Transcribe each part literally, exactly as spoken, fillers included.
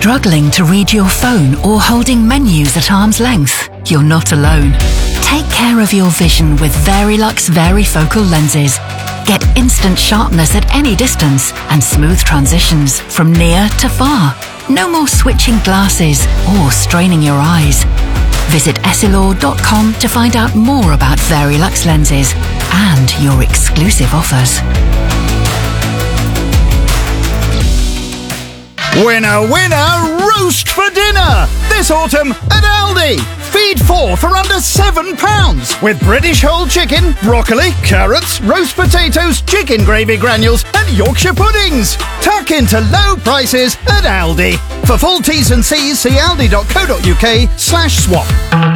Struggling to read your phone or holding menus at arm's length? You're not alone. Take care of your vision with Verilux Varifocal lenses. Get instant sharpness at any distance and smooth transitions from near to far. No more switching glasses or straining your eyes. Visit Essilor dot com to find out more about Verilux lenses and your exclusive offers. Winner, winner, roast for dinner! This autumn at Aldi. Feed four for under seven pounds with British whole chicken, broccoli, carrots, roast potatoes, chicken gravy granules and Yorkshire puddings. Tuck into low prices at Aldi. For full T's and C's, see aldi dot co dot uk slash swap.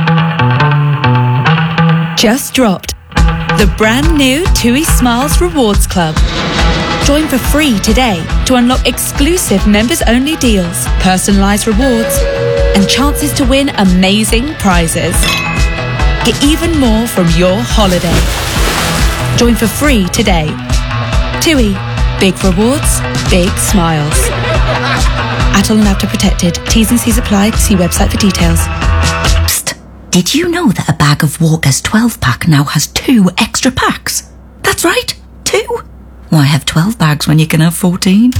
Just dropped the brand new TUI Smiles Rewards Club. Join for free today to unlock exclusive members-only deals, personalised rewards, and chances to win amazing prizes. Get even more from your holiday. Join for free today. TUI. Big rewards, big smiles. Adult and After Protected. T's and C's apply. See website for details. Psst. Did you know that a bag of Walker's twelve pack now has two extra packs? That's right, two. Why have twelve bags when you can have fourteen?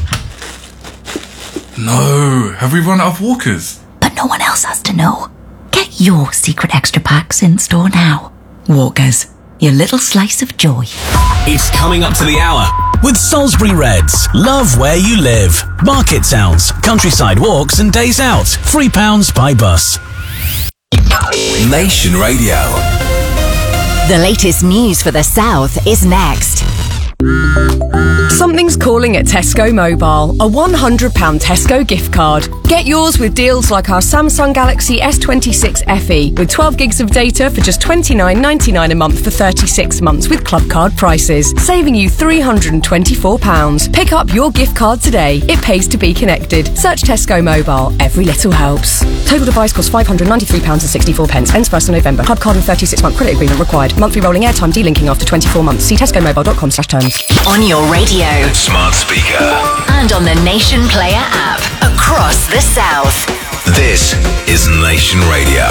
No, have we run out of Walkers? But no one else has to know. Get your secret extra packs in store now. Walkers, your little slice of joy. It's coming up to the hour with Salisbury Reds. Love where you live. Market towns, countryside walks and days out. Three pounds by bus. Nation Radio. The latest news for the South is next. Something's calling at Tesco Mobile. A one hundred pounds Tesco gift card. Get yours with deals like our Samsung Galaxy S twenty-six F E with twelve gigs of data for just twenty-nine ninety-nine a month for thirty-six months with club card prices, saving you three hundred twenty-four pounds. Pick up your gift card today. It pays to be connected. Search Tesco Mobile. Every little helps. Total device costs five hundred ninety-three pounds sixty-four. Ends first of November. Club card and thirty-six month credit agreement required. Monthly rolling airtime delinking after twenty-four months. See tesco mobile dot com slash terms. On your radio. Smart speaker. And on the Nation Player app. Across the South. This is Nation Radio.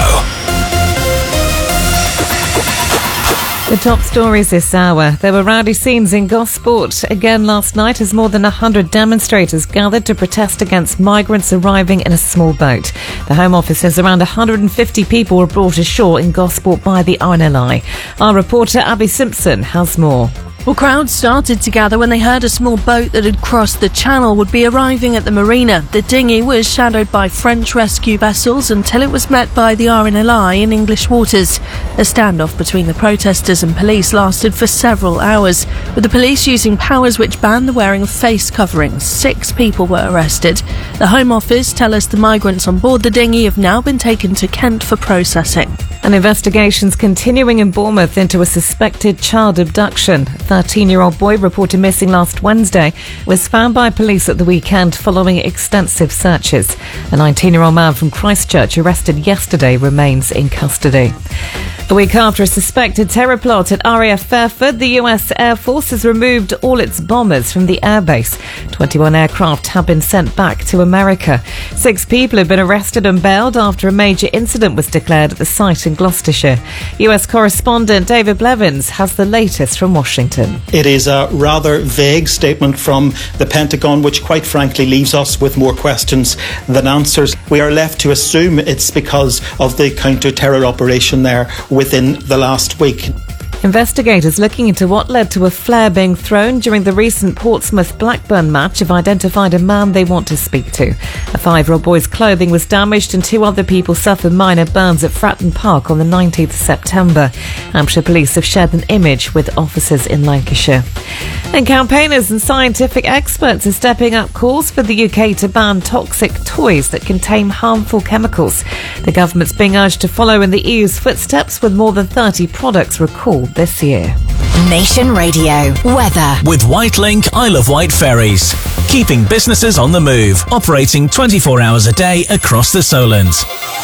The top stories this hour. There were rowdy scenes in Gosport again last night as more than one hundred demonstrators gathered to protest against migrants arriving in a small boat. The Home Office says around one hundred fifty people were brought ashore in Gosport by the R N L I. Our reporter Abby Simpson has more. Well, crowds started to gather when they heard a small boat that had crossed the channel would be arriving at the marina. The dinghy was shadowed by French rescue vessels until it was met by the R N L I in English waters. A standoff between the protesters and police lasted for several hours, with the police using powers which banned the wearing of face coverings. Six people were arrested. The Home Office tell us the migrants on board the dinghy have now been taken to Kent for processing. An investigation's continuing in Bournemouth into a suspected child abduction. A thirteen-year-old boy reported missing last Wednesday was found by police at the weekend following extensive searches. A nineteen-year-old man from Christchurch arrested yesterday remains in custody. A week after a suspected terror plot at R A F Fairford, the U S Air Force has removed all its bombers from the airbase. twenty-one aircraft have been sent back to America. Six people have been arrested and bailed after a major incident was declared at the site in Gloucestershire. U S correspondent David Blevins has the latest from Washington. It is a rather vague statement from the Pentagon, which quite frankly leaves us with more questions than answers. We are left to assume it's because of the counter-terror operation there within the last week. Investigators looking into what led to a flare being thrown during the recent Portsmouth-Blackburn match have identified a man they want to speak to. A five-year-old boy's clothing was damaged and two other people suffered minor burns at Fratton Park on the nineteenth of September. Hampshire Police have shared an image with officers in Lancashire. And campaigners and scientific experts are stepping up calls for the U K to ban toxic toys that contain harmful chemicals. The government's being urged to follow in the E U's footsteps with more than thirty products recalled this year. Nation Radio weather with Whitelink Isle of Wight ferries, keeping businesses on the move, operating twenty-four hours a day across the Solent.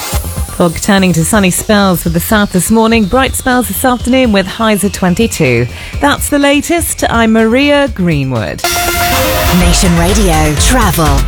Fog turning to sunny spells for the south this morning, bright spells this afternoon with highs of twenty-two. That's the latest. I'm Maria Greenwood. Nation Radio travel.